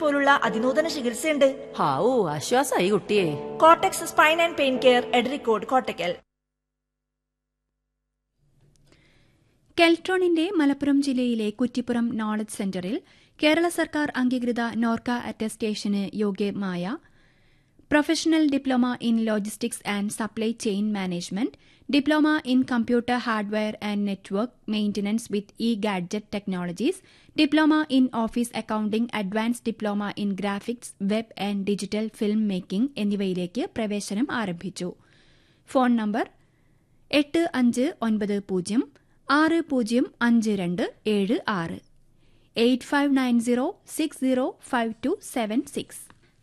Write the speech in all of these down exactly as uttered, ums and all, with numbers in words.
പോലുള്ള അതിനൂതന ചികിത്സയുണ്ട്. ഹാവൂ, ആശ്വാസായി കുട്ടിയെ. Cortex spine and pain care, Edarikode, Kottakkal. കെൽട്രോണിന്റെ Malappuram ജില്ലയിലെ കുറ്റിപ്പുറം നോളജ് സെന്ററിൽ കേരള സർക്കാർ അംഗീകൃത നോർക്ക അറ്റസ്റ്റേഷന് യോഗ്യമായ professional diploma in logistics and supply chain management, diploma in computer hardware and network maintenance with E gadget technologies, diploma in office accounting, advance diploma in graphics, web and digital film making എന്നിവയിലേക്ക് പ്രവേശനം ആരംഭിച്ചു. Phone number എട്ട് അഞ്ച് ഒൻപത് പൂജ്യം ആറ് പൂജ്യം അഞ്ച് രണ്ട് ഏഴ് ആറ്, eight five nine zero six zero five to seven six.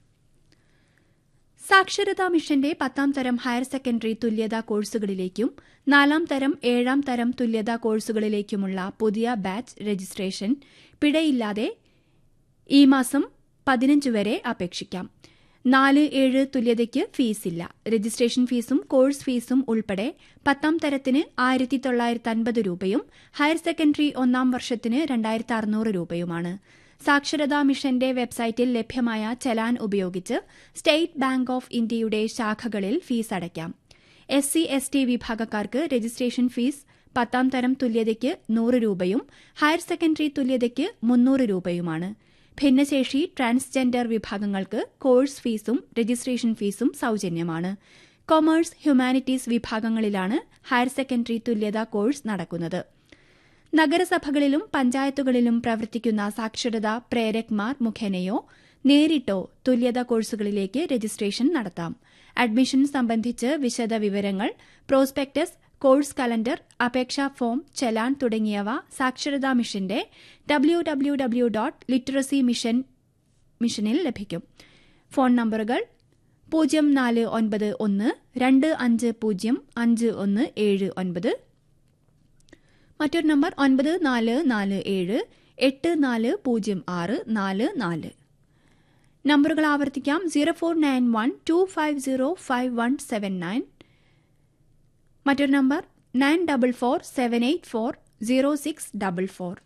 സാക്ഷരതാ മിഷന്റെ പത്താം തരം ഹയർ സെക്കൻഡറി തുല്യതാ കോഴ്സുകളിലേക്കും നാലാം തരം ഏഴാം തരം തുല്യതാ കോഴ്സുകളിലേക്കുമുള്ള പുതിയ ബാച്ച് രജിസ്ട്രേഷൻ പിഴയില്ലാതെ ഈ മാസം പതിനഞ്ച് വരെ അപേക്ഷിക്കാം. നാല് ഏഴ് തുല്യതയ്ക്ക് ഫീസില്ല. രജിസ്ട്രേഷൻ ഫീസും കോഴ്സ് ഫീസും ഉൾപ്പെടെ പത്താം തരത്തിന് ആയിരത്തി തൊള്ളായിരത്തി അൻപത് രൂപയും ഹയർ സെക്കൻഡറി ഒന്നാം വർഷത്തിന് രണ്ടായിരത്തി അറുന്നൂറ് രൂപയുമാണ്. സാക്ഷരതാ മിഷന്റെ വെബ്സൈറ്റിൽ ലഭ്യമായ ചലാൻ ഉപയോഗിച്ച് സ്റ്റേറ്റ് ബാങ്ക് ഓഫ് ഇന്ത്യയുടെ ശാഖകളിൽ ഫീസ് അടയ്ക്കാം. എസ് സി എസ് ടി വിഭാഗക്കാർക്ക് രജിസ്ട്രേഷൻ ഫീസ് പത്താം തരം തുല്യതയ്ക്ക് നൂറ് രൂപയും ഹയർ സെക്കൻഡറി തുല്യതയ്ക്ക് മുന്നൂറ് രൂപയുമാണ്. ഭിന്നശേഷി, ട്രാൻസ്ജെൻഡർ വിഭാഗങ്ങൾക്ക് കോഴ്സ് ഫീസും രജിസ്ട്രേഷൻ ഫീസും സൌജന്യമാണ്. കൊമേഴ്സ്, ഹ്യൂമാനിറ്റീസ് വിഭാഗങ്ങളിലാണ് ഹയർ സെക്കൻഡറി തുല്യതാ കോഴ്സ് നടക്കുന്നത്. നഗരസഭകളിലും പഞ്ചായത്തുകളിലും പ്രവർത്തിക്കുന്ന സാക്ഷരതാ പ്രേരക്മാർ മുഖേനയോ നേരിട്ടോ തുല്യതാ കോഴ്സുകളിലേക്ക് രജിസ്ട്രേഷൻ നടത്താം. അഡ്മിഷൻ സംബന്ധിച്ച് വിശദ വിവരങ്ങൾ, പ്രോസ്പെക്ടസ്, കോഴ്സ് കലണ്ടർ, അപേക്ഷാ ഫോം, ചലാൻ തുടങ്ങിയവ സാക്ഷരതാ മിഷന്റെ W W W dot literacy mission മിഷനിൽ ലഭിക്കും. ഫോൺ നമ്പറുകൾ പൂജ്യം നാല് ഒൻപത് ഒന്ന് രണ്ട് അഞ്ച് പൂജ്യം അഞ്ച് ഒന്ന് ഏഴ് ഒൻപത്, മറ്റൊരു നമ്പർ ഒൻപത് നാല് നാല് ഏഴ് എട്ട് നാല് പൂജ്യം ആറ് നാല് നാല്. നമ്പറുകൾ ആവർത്തിക്കാം: zero four nine one two five zero five one seven nine, മറ്റൊരു number nine double four seven eight four zero six double four.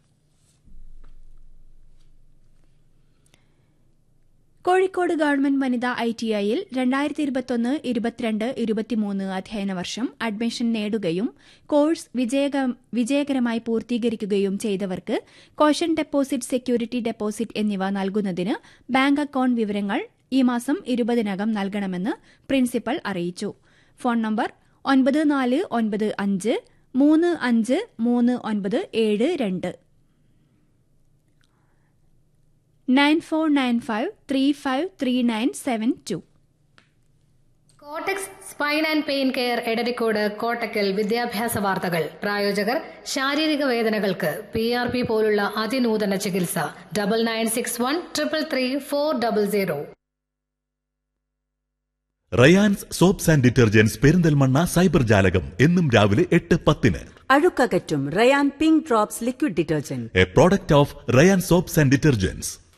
Kozhikode government വനിതാ ഐ ടി ഐയിൽ രണ്ടായിരത്തി ഇരുപത്തൊന്ന് ഇരുപത്തിരണ്ട് ഇരുപത്തിമൂന്ന് അധ്യയന വർഷം അഡ്മിഷൻ നേടുകയും കോഴ്സ് വിജയകരമായി പൂർത്തീകരിക്കുകയും ചെയ്തവർക്ക് കോഷൻ ഡെപ്പോസിറ്റ്, സെക്യൂരിറ്റി ഡെപ്പോസിറ്റ് എന്നിവ നൽകുന്നതിന് ബാങ്ക് അക്കൌണ്ട് വിവരങ്ങൾ ഈ മാസം ഇരുപതിനകം നൽകണമെന്ന് പ്രിൻസിപ്പൽ അറിയിച്ചു. ഫോൺ നമ്പർ ഒൻപത് നാല് ഒൻപത് അഞ്ച് മൂന്ന് അഞ്ച് മൂന്ന് ഒൻപത് ഏഴ് രണ്ട്, nine four nine five three five three nine seven to. Cortex spine and pain care, Edarikode, Kottakkal. വിദ്യാഭ്യാസ വാർത്തകൾ. പ്രായോജകർ ശാരീരിക വേദനകൾക്ക് പി ആർ പി പോലുള്ള അതിനൂതന ചികിത്സ. Double nine six one triple three four double zero. Rayan's soaps and detergents, Perinthalmanna cyber ജാലകം, എന്നും രാവിലെ എട്ട് പത്തിന്. അഴുക്കകറ്റും Ryan pink drops liquid detergent, A product of Ryan soaps and detergents.